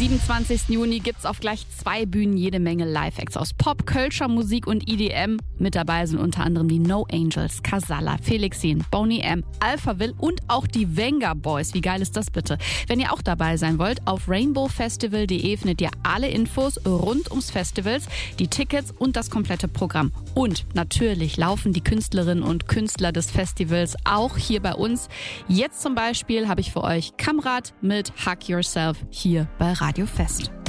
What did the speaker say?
27. Juni gibt's auf gleich 2 Bühnen jede Menge Live-Acts aus Pop, Kölscher Musik und EDM. Mit dabei sind unter anderem die No Angels, Casalla, Felixin, Boney M, Alphaville und auch die Venga Boys. Wie geil ist das bitte? Wenn ihr auch dabei sein wollt, auf rainbowfestival.de findet ihr alle Infos rund ums Festivals, die Tickets und das komplette Programm. Und natürlich laufen die Künstlerinnen und Künstler des Festivals auch hier bei uns. Jetzt zum Beispiel habe ich für euch Kamrat mit Hug Yourself hier bei Radio Fest.